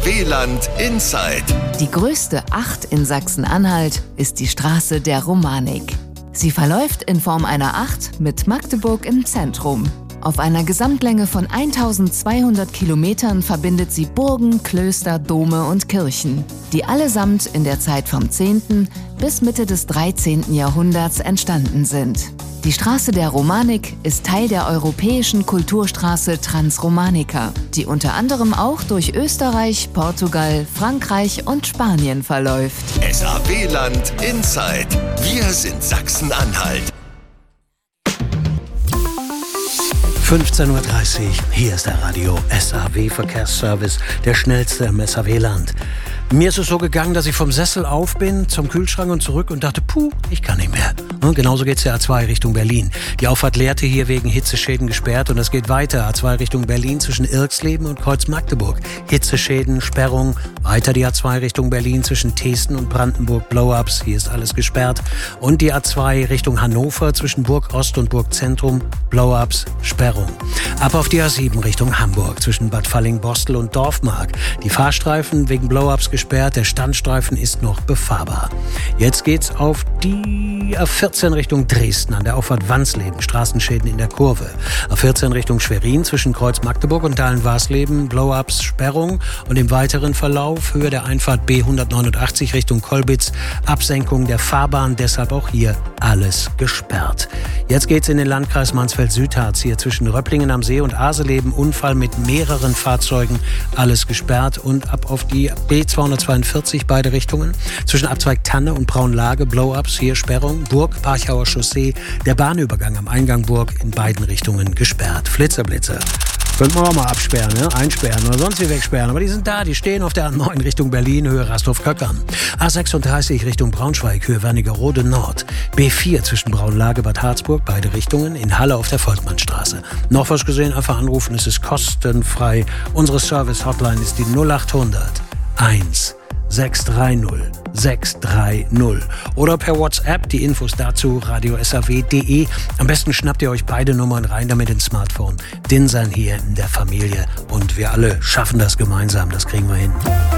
SAW-Land Inside. Die größte Acht in Sachsen-Anhalt ist die Straße der Romanik. Sie verläuft in Form einer Acht mit Magdeburg im Zentrum. Auf einer Gesamtlänge von 1200 Kilometern verbindet sie Burgen, Klöster, Dome und Kirchen, die allesamt in der Zeit vom 10. bis Mitte des 13. Jahrhunderts entstanden sind. Die Straße der Romanik ist Teil der europäischen Kulturstraße Transromanica, die unter anderem auch durch Österreich, Portugal, Frankreich und Spanien verläuft. SAW-Land Inside. Wir sind Sachsen-Anhalt. 15:30 Uhr, hier ist der Radio SAW-Verkehrsservice, der schnellste im SAW-Land. Mir ist es so gegangen, dass ich vom Sessel auf bin, zum Kühlschrank und zurück und dachte, ich kann nicht mehr. Und genauso geht's der A2 Richtung Berlin. Die Auffahrt Lehrte hier wegen Hitzeschäden gesperrt und es geht weiter. A2 Richtung Berlin zwischen Irxleben und Kreuz-Magdeburg. Hitzeschäden, Sperrung. Weiter die A2 Richtung Berlin zwischen Teesten und Brandenburg. Blow-ups, hier ist alles gesperrt. Und die A2 Richtung Hannover zwischen Burg Ost und Burg Zentrum. Blow-ups, Sperrung. Ab auf die A7 Richtung Hamburg zwischen Bad Falling-Bostel und Dorfmark. Die Fahrstreifen wegen Blow-ups gesperrt, der Standstreifen ist noch befahrbar. Jetzt geht's auf die A14 Richtung Dresden an der Auffahrt Wansleben, Straßenschäden in der Kurve. A14 Richtung Schwerin zwischen Kreuz Magdeburg und Dahlen-Warsleben, Blow-ups, Sperrung und im weiteren Verlauf Höhe der Einfahrt B189 Richtung Kolbitz, Absenkung der Fahrbahn, deshalb auch hier alles gesperrt. Jetzt geht's in den Landkreis Mansfeld-Südharz, hier zwischen Röpplingen am See und Aseleben, Unfall mit mehreren Fahrzeugen, alles gesperrt und ab auf die B242 beide Richtungen, zwischen Abzweig Tanne und Braunlage, Blow-ups, hier Sperrung, Burg, Parchauer Chaussee, der Bahnübergang am Eingang Burg in beiden Richtungen gesperrt. Flitzer. Könnten wir auch mal absperren, ne? Einsperren oder sonst wie wegsperren. Aber die sind da, die stehen auf der A9 Richtung Berlin, Höhe Rasthof-Köckern. A36 Richtung Braunschweig, Höhe Wernigerode Nord. B4 zwischen Braunlage, Bad Harzburg, beide Richtungen. In Halle auf der Volkmannstraße. Noch was gesehen, einfach anrufen, es ist kostenfrei. Unsere Service-Hotline ist die 0800 1 630 630 oder per WhatsApp, die Infos dazu radio-saw.de. Am besten schnappt ihr euch beide Nummern rein, damit ins Smartphone. Dinsan hier in der Familie und wir alle schaffen das gemeinsam, das kriegen wir hin.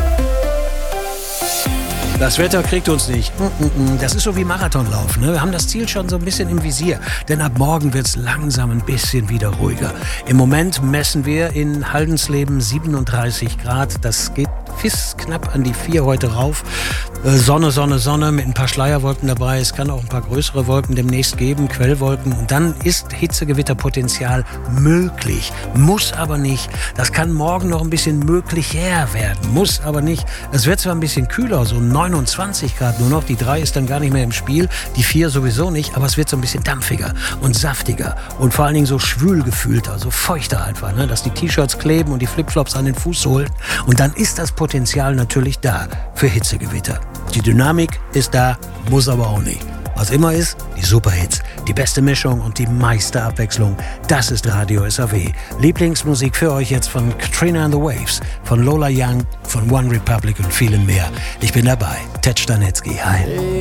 Das Wetter kriegt uns nicht. Das ist so wie Marathonlaufen. Ne? Wir haben das Ziel schon so ein bisschen im Visier. Denn ab morgen wird es langsam ein bisschen wieder ruhiger. Im Moment messen wir in Haldensleben 37 Grad. Das geht bis knapp an die 4 heute rauf. Sonne mit ein paar Schleierwolken dabei. Es kann auch ein paar größere Wolken demnächst geben, Quellwolken. Und dann ist Hitzegewitterpotenzial möglich. Muss aber nicht. Das kann morgen noch ein bisschen möglicher werden. Muss aber nicht. Es wird zwar ein bisschen kühler, so 29 Grad nur noch. Die 3 ist dann gar nicht mehr im Spiel. Die 4 sowieso nicht. Aber es wird so ein bisschen dampfiger und saftiger. Und vor allen Dingen so schwül gefühlter, so feuchter einfach. Ne? Dass die T-Shirts kleben und die Flipflops an den Fußsohlen. Und dann ist das Potenzial natürlich da für Hitzegewitter. Die Dynamik ist da, muss aber auch nicht. Was immer ist, die Superhits, die beste Mischung und die meiste Abwechslung, das ist Radio SAW. Lieblingsmusik für euch jetzt von Katrina and the Waves, von Lola Young, von One Republic und vielen mehr. Ich bin dabei, Ted Stanetzky, hi.